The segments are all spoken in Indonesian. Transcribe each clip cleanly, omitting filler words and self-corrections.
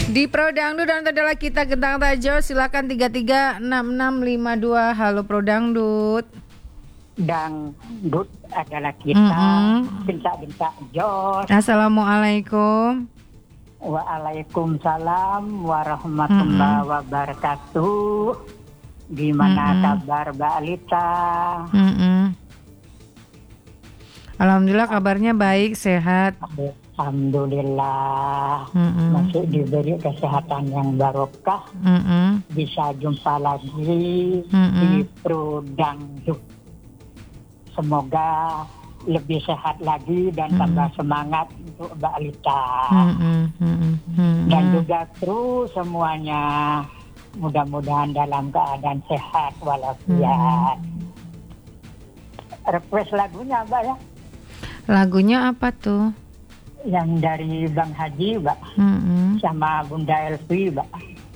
Di Pro Dangdut dan adalah kita Gentang Tajo, silakan 336652. Halo Pro Dangdut. Dangdut adalah kita, Genta Jos. Assalamualaikum. Waalaikumsalam warahmatullahi wabarakatuh. Gimana kabar Mbak Alita? Alhamdulillah kabarnya baik, sehat. Alhamdulillah, masih diberi kesehatan yang barokah. Bisa jumpa lagi di Pro Dangdut. Semoga lebih sehat lagi dan tambah semangat untuk Mbak Alita. Dan juga kru semuanya, mudah-mudahan dalam keadaan sehat walafiat. Request lagunya Mbak ya? Lagunya apa tuh? Yang dari Bang Haji Mbak, sama Bunda Elvi Mbak.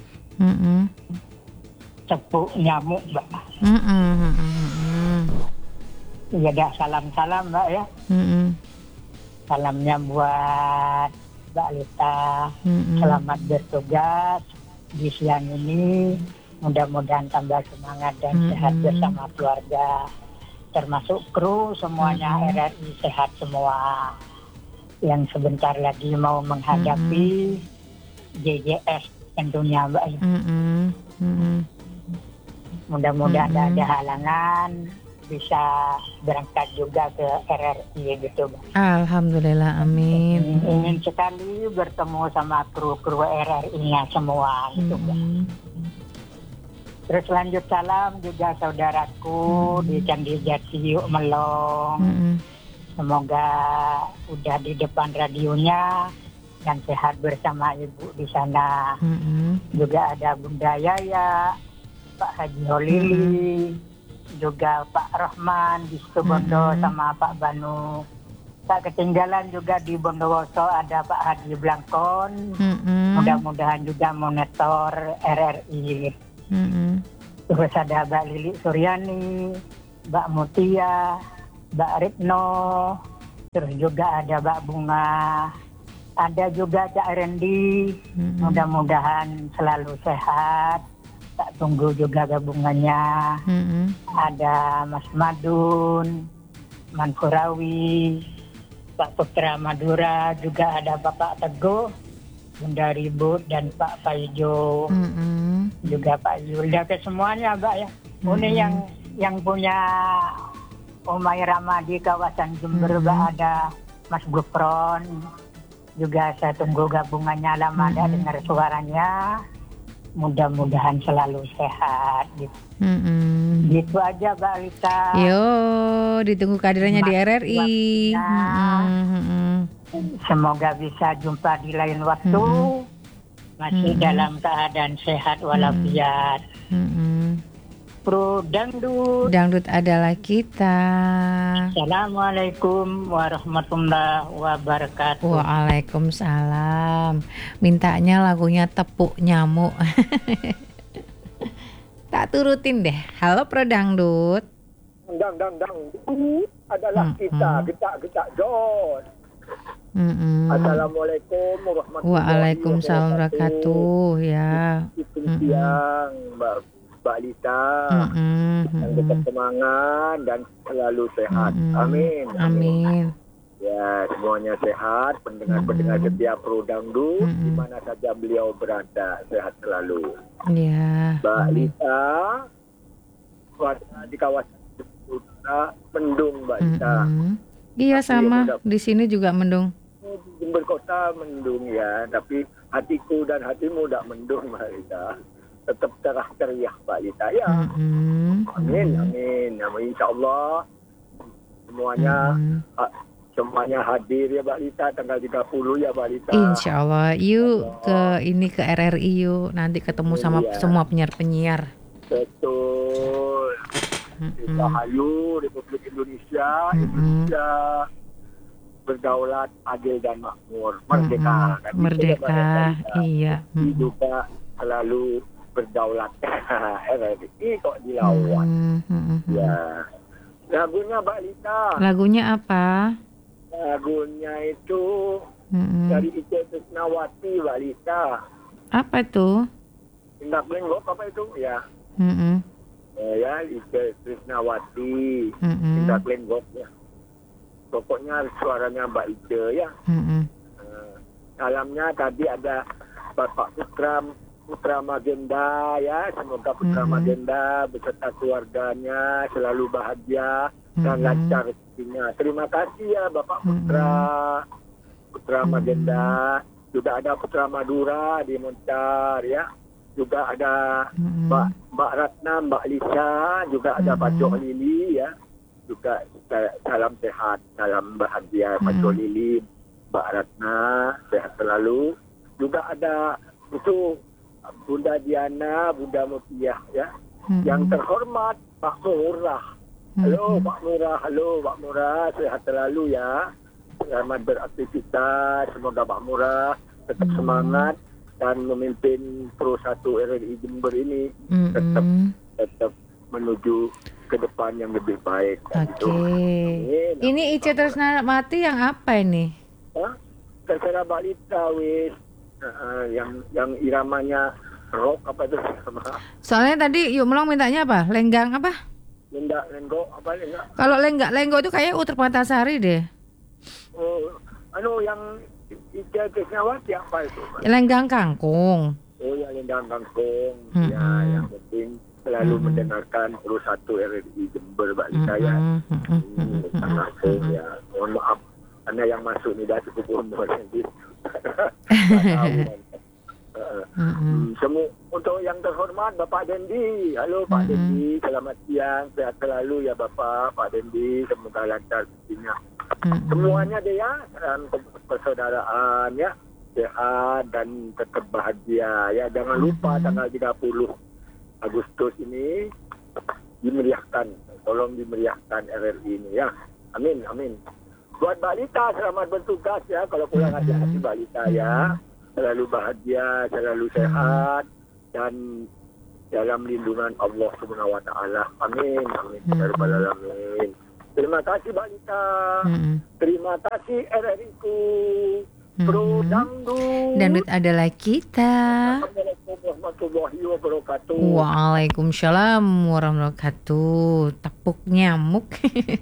Tepuk nyamuk Mbak. Ya dah, salam-salam Mbak ya. Salamnya buat Mbak Alita. Selamat bertugas di siang ini. Mudah-mudahan tambah semangat dan sehat bersama keluarga. Termasuk kru semuanya, RRI sehat semua. Yang sebentar lagi mau menghadapi JJS tentunya Mbak. Mudah-mudahan tidak ada halangan, bisa berangkat juga ke RRI gitu Mbak. Alhamdulillah, amin. Ingin sekali bertemu sama kru-kru RRI-nya semua gitu Mbak. Terus lanjut salam juga saudaraku di Candi Jati Yuk Melong. Semoga udah di depan radionya dan sehat bersama ibu di sana. Juga ada Bunda Yaya, Pak Haji Holili, juga Pak Rahman di Situbondo sama Pak Banu. Tak ketinggalan juga di Bondowoso ada Pak Haji Blangkon. Mudah-mudahan juga monitor RRI. Terus ada Mbak Lili Suryani, Mbak Mutia, Mbak Ritno, terus juga ada Mbak Bunga, ada juga Cak Rendi. Mudah-mudahan selalu sehat. Tak tunggu juga gabungannya. Ada Mas Madun, Manfurawi, Pak Putra Madura, juga ada Bapak Teguh, Bunda Ribut dan Pak Faijo, juga Pak Yulda, ke semuanya Mbak ya. Ini yang punya Umay Rama di kawasan Jember Mbak, ada Mas Gufron, juga saya tunggu gabungannya, lama ada dengar suaranya. Mudah-mudahan selalu sehat gitu. Gitu aja Mbak Alita. Yo, ditunggu kehadirannya di RRI. Semoga bisa jumpa di lain waktu. Masih dalam keadaan sehat walafiat. Pro Dangdut. Dangdut adalah kita. Assalamualaikum warahmatullahi wabarakatuh. Waalaikumsalam. Mintanya lagunya Tepuk Nyamuk. Tak turutin deh. Halo Pro Dangdut. Dangdut adalah kita, getak Jos. Assalamualaikum warahmatullahi wabarakatuh. Waalaikumsalam wabarakatuh. Ya. Siang Mbak Alita, yang tetap semangat dan selalu sehat. Amin. Ya, semuanya sehat, pendengar-pendengar setia Pro Dangdut, di mana saja beliau berada, sehat selalu. Ya. Mbak Alita, di kawasan utara mendung Mbak Alita. Iya, sama. Di sini juga mendung. Jember Kota mendung ya, tapi hatiku dan hatimu tidak mendung Mbak Alita. Tetap cerah ceria Mbak Alita ya. Amin. Insya Allah semuanya hadir ya Mbak Alita tanggal 30 ya Mbak Alita. Insya Allah. Yuk ke RRI yuk. Nanti ketemu sama semua penyiar-penyiar. Betul. Rahayu Republik Indonesia berdaulat, adil dan makmur, merdeka. Merdeka, iya. Juga selalu berdaulat. RRI kok dilawan. Ya. Lagunya Mbak Lita. Lagunya apa? Lagunya itu dari Ica Trisnawati Mbak Lita. Apa tuh? Tindak lenggok apa itu? Ya. Ya, Ike Krisnawati. Tindak lenggok ya. Pokoknya suaranya Mbak Ike ya. Dalamnya tadi ada Bapak Putra Magenda ya. Semoga Putra Magenda beserta keluarganya selalu bahagia dan lancar rezekinya. Terima kasih ya Bapak Putra Magenda. Juga ada Putra Madura di Moncar ya. Juga ada Mbak Ratna, Mbak Lisa, juga ada Pak Jok Lili ya. Juga salam sehat, salam bahagia Pak Jok Lili, Mbak Ratna, sehat selalu. Juga ada itu Bunda Diana, Bunda Mutiah ya. Yang terhormat Pak Murah. Halo Pak Murah, sehat selalu ya. Selamat beraktivitas, semoga Pak Murah tetap semangat dan memimpin Pro 1 RRI Jember ini tetap menuju ke depan yang lebih baik. Oke. Ini Ice Tresnawati yang apa ini? Terserah balita wis. Yang iramanya rock apa itu sama. Soalnya tadi Yuk Melong mintanya apa? Lenggang apa? Lenggok apa lenggak? Kalau lenggok itu kayak Uter Patasari deh. Yang Ika Krisnawati apa itu? Lenggang kangkung. Oh ya, lenggang kangkung. Ya, yang penting selalu mendengarkan Pro 1 RRI Jember Mbak Lisa ya. Kangkung ya. Mohon maaf, karena yang masuk ini dah cukup umur jadi. Semua untuk yang terhormat Bapak Dendi. Halo Pak Dendi, selamat siang, sehat selalu ya Bapak Dendi, semoga lancar rezekinya. Semuanya deh ya, dalam persaudaraan ya, sehat dan tetap bahagia ya. Jangan lupa tanggal 30 Agustus ini dimeriahkan, tolong dimeriahkan RRI ini ya. Amin. Buat Mbak Lita, selamat bertugas ya. Kalau pulang hati-hati Mbak Lita ya. Selalu bahagia, selalu sehat dan dalam lindungan Allah Subhanahu wa taala. Amin. Ya rabbal alamin. Terima kasih Mbak Lita. Terima kasih RRI ku. Pro Dangdut adalah kita. Assalamualaikum warahmatullahi wabarakatuh. Waalaikumsalam warahmatullahi wabarakatuh. Tepuk nyamuk.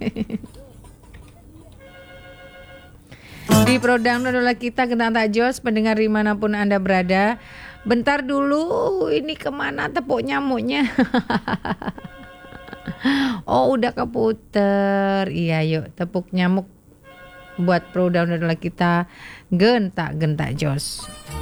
Di Pro Dangdut adalah kita, Gentang Tak Jos, pendengar dimanapun Anda berada. Bentar dulu, ini kemana tepuk nyamuknya? Oh, udah keputer. Iya, yuk tepuk nyamuk buat Pro Dangdut adalah kita, Gentak Jos.